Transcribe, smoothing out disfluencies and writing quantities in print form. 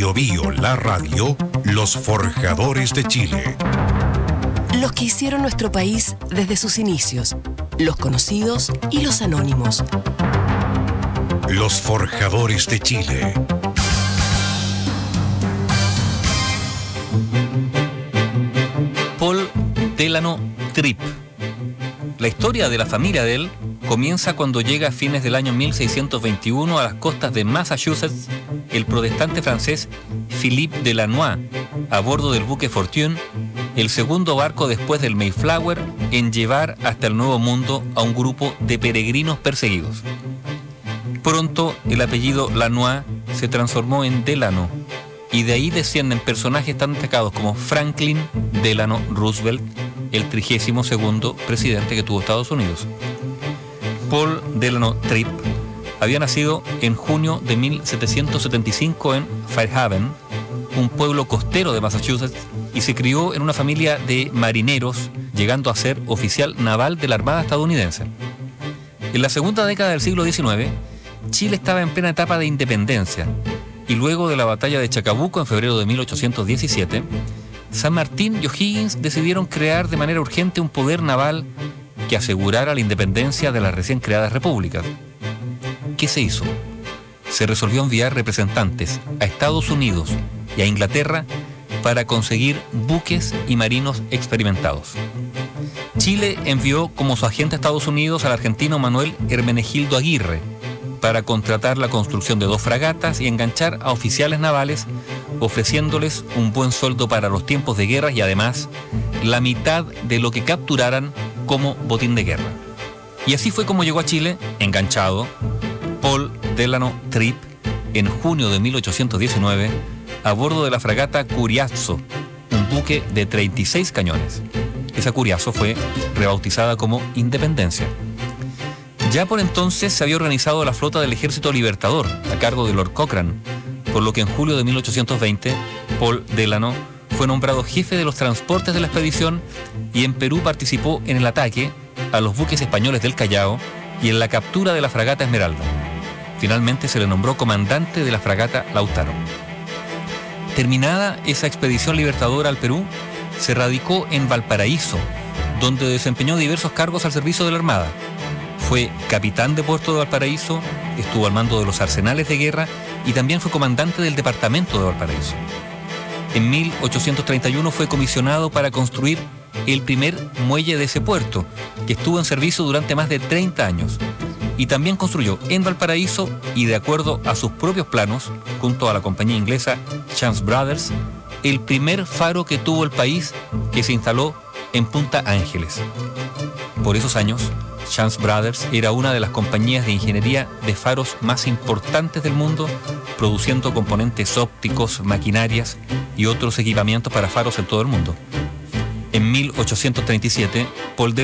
Bio Bio, la radio, los forjadores de Chile. Los que hicieron nuestro país desde sus inicios, los conocidos y los anónimos. Los forjadores de Chile. Paul Delano Tripp. La historia de la familia de él comienza cuando llega a fines del año 1621 a las costas de Massachusetts el protestante francés Philippe Delanois, a bordo del buque Fortune, el segundo barco después del Mayflower en llevar hasta el Nuevo Mundo a un grupo de peregrinos perseguidos. Pronto el apellido Lanois se transformó en Delano, y de ahí descienden personajes tan destacados como Franklin Delano Roosevelt, el 32º presidente que tuvo Estados Unidos. Paul Delano Tripp había nacido en junio de 1775 en Fairhaven, un pueblo costero de Massachusetts, y se crió en una familia de marineros, llegando a ser oficial naval de la Armada estadounidense. En la segunda década del siglo XIX, Chile estaba en plena etapa de independencia, y luego de la batalla de Chacabuco en febrero de 1817, San Martín y O'Higgins decidieron crear de manera urgente un poder naval que asegurara la independencia de las recién creadas repúblicas. ¿Qué se hizo? Se resolvió enviar representantes a Estados Unidos y a Inglaterra para conseguir buques y marinos experimentados. Chile envió como su agente a Estados Unidos al argentino Manuel Hermenegildo Aguirre para contratar la construcción de 2 fragatas y enganchar a oficiales navales, ofreciéndoles un buen sueldo para los tiempos de guerra y además la mitad de lo que capturaran como botín de guerra. Y así fue como llegó a Chile, enganchado, Paul Delano Tripp en junio de 1819 a bordo de la fragata Curiazo, un buque de 36 cañones. Esa Curiazo fue rebautizada como Independencia. Ya por entonces se había organizado la flota del Ejército Libertador a cargo de Lord Cochrane, por lo que en julio de 1820 Paul Delano fue nombrado jefe de los transportes de la expedición y en Perú participó en el ataque a los buques españoles del Callao y en la captura de la fragata Esmeralda. Finalmente se le nombró comandante de la fragata Lautaro. Terminada esa expedición libertadora al Perú, se radicó en Valparaíso, donde desempeñó diversos cargos al servicio de la Armada. Fue capitán de puerto de Valparaíso, estuvo al mando de los arsenales de guerra y también fue comandante del departamento de Valparaíso. En 1831 fue comisionado para construir el primer muelle de ese puerto, que estuvo en servicio durante más de 30 años. Y también construyó en Valparaíso, y de acuerdo a sus propios planos, junto a la compañía inglesa Chance Brothers, el primer faro que tuvo el país, que se instaló en Punta Ángeles. Por esos años, Chance Brothers era una de las compañías de ingeniería de faros más importantes del mundo, produciendo componentes ópticos, maquinarias y otros equipamientos para faros en todo el mundo. En 1837, Paul